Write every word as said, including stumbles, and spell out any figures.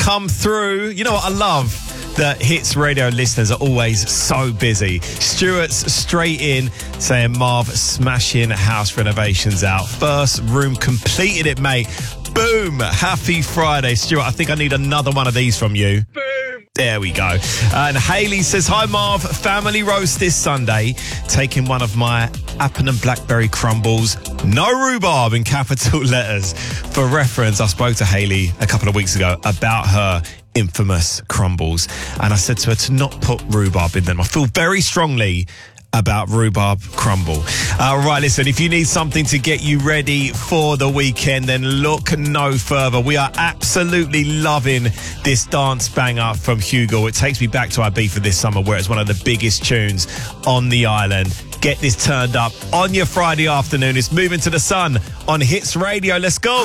come through. You know what I love? That Hits Radio listeners are always so busy. Stuart's straight in saying, Marv, smashing house renovations out. First room completed it, mate. Boom. Happy Friday. Stuart, I think I need another one of these from you. Boom. There we go. And Hayley says, hi, Marv. Family roast this Sunday. Taking one of my apple and blackberry crumbles. No rhubarb in capital letters. For reference, I spoke to Hayley a couple of weeks ago about her infamous crumbles, and I said to her to not put rhubarb in them. I feel very strongly about rhubarb crumble. Uh, right, listen, if you need something to get you ready for the weekend, then look no further. We are absolutely loving this dance banger from Hugo. It takes me back to Ibiza this summer, where it's one of the biggest tunes on the island. Get this turned up on your Friday afternoon. It's Moving to the Sun on Hits Radio. Let's go.